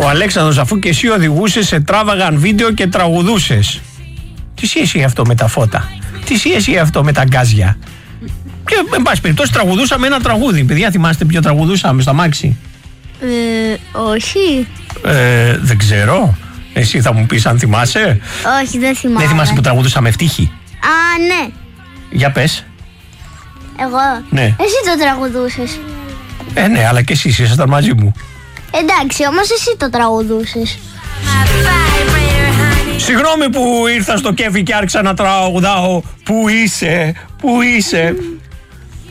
Ο Αλέξανδρος, αφού και εσύ οδηγούσες, σε τράβαγαν βίντεο και τραγουδούσες. Τι σχέση αυτό με τα φώτα? Τι σχέση αυτό με τα γκάζια? Και εν πάση περιπτώσει τραγουδούσαμε ένα τραγούδι. Παιδιά, θυμάστε ποιο τραγουδούσαμε στο αμάξι? Όχι. Δεν ξέρω. Εσύ θα μου πεις αν θυμάσαι. Όχι, δεν θυμάμαι. Δεν θυμάσαι που τραγουδούσαμε ευτύχη? Α, ναι. Για πες. Εγώ. Ναι. Εσύ το τραγουδούσες. Ναι, αλλά και εσείς ήσασταν μαζί μου. Εντάξει, όμως εσύ το τραγουδούσες. Συγγνώμη που ήρθα στο κέφι και άρχισα να τραγουδάω. Πού είσαι, πού είσαι?